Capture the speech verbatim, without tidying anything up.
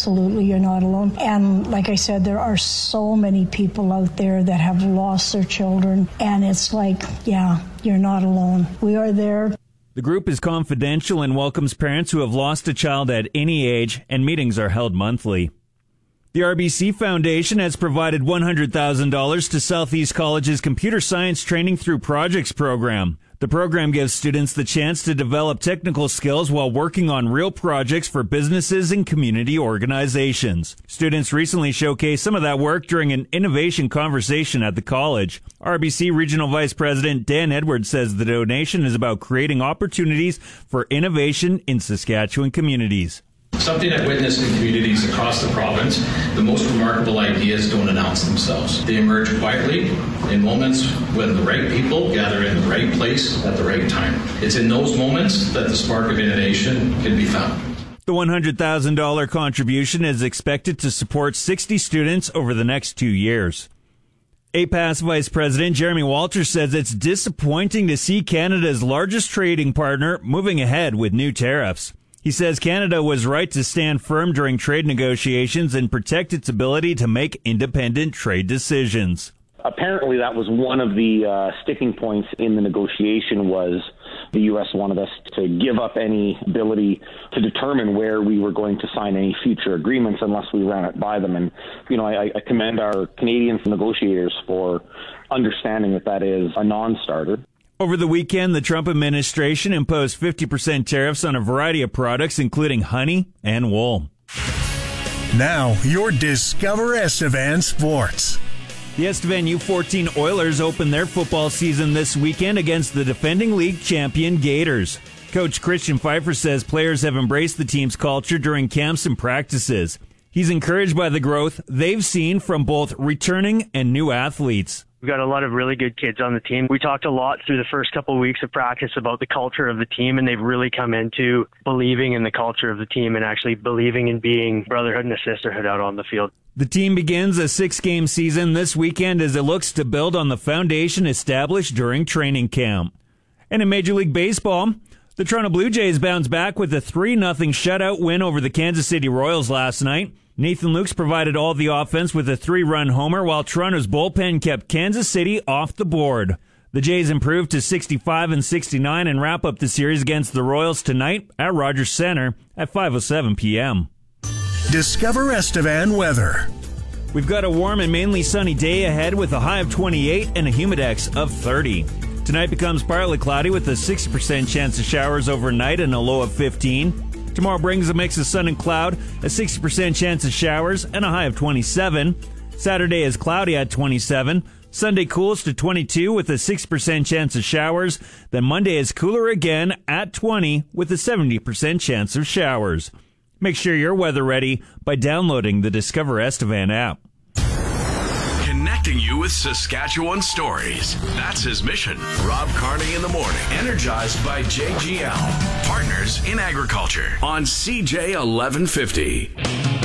absolutely, you're not alone. And like I said, there are so many people out there that have lost their children. And it's like, yeah, you're not alone. We are there. The group is confidential and welcomes parents who have lost a child at any age, and meetings are held monthly. The R B C Foundation has provided one hundred thousand dollars to Southeast College's Computer Science Training Through Projects program. The program gives students the chance to develop technical skills while working on real projects for businesses and community organizations. Students recently showcased some of that work during an innovation conversation at the college. R B C Regional Vice President Dan Edwards says the donation is about creating opportunities for innovation in Saskatchewan communities. Something I've witnessed in communities across the province, the most remarkable ideas don't announce themselves. They emerge quietly in moments when the right people gather in the right place at the right time. It's in those moments that the spark of innovation can be found. The one hundred thousand dollars contribution is expected to support sixty students over the next two years. A P A S Vice President Jeremy Walters says it's disappointing to see Canada's largest trading partner moving ahead with new tariffs. He says Canada was right to stand firm during trade negotiations and protect its ability to make independent trade decisions. Apparently, that was one of the uh, sticking points in the negotiation was the U S wanted us to give up any ability to determine where we were going to sign any future agreements unless we ran it by them. And, you know, I, I commend our Canadian negotiators for understanding that that is a non-starter. Over the weekend, the Trump administration imposed fifty percent tariffs on a variety of products, including honey and wool. Now, your Discover Estevan Sports. The Estevan U fourteen Oilers open their football season this weekend against the defending league champion Gators. Coach Christian Pfeiffer says players have embraced the team's culture during camps and practices. He's encouraged by the growth they've seen from both returning and new athletes. We've got a lot of really good kids on the team. We talked a lot through the first couple of weeks of practice about the culture of the team, and they've really come into believing in the culture of the team and actually believing in being brotherhood and a sisterhood out on the field. The team begins a six-game season this weekend as it looks to build on the foundation established during training camp. And in Major League Baseball, the Toronto Blue Jays bounced back with a three nothing shutout win over the Kansas City Royals last night. Nathan Lukes provided all the offense with a three-run homer, while Toronto's bullpen kept Kansas City off the board. The Jays improved to sixty-five and sixty-nine and wrap up the series against the Royals tonight at Rogers Center at five oh seven p.m. Discover Estevan weather. We've got a warm and mainly sunny day ahead with a high of twenty-eight and a humidex of thirty. Tonight becomes partly cloudy with a sixty percent chance of showers overnight and a low of fifteen. Tomorrow brings a mix of sun and cloud, a sixty percent chance of showers, and a high of twenty-seven. Saturday is cloudy at twenty-seven. Sunday cools to twenty-two with a sixty percent chance of showers. Then Monday is cooler again at twenty with a seventy percent chance of showers. Make sure you're weather ready by downloading the Discover Estevan app. Connecting you with Saskatchewan stories. That's his mission. Rob Carney in the morning. Energized by J G L. Partners in Agriculture on C J eleven fifty.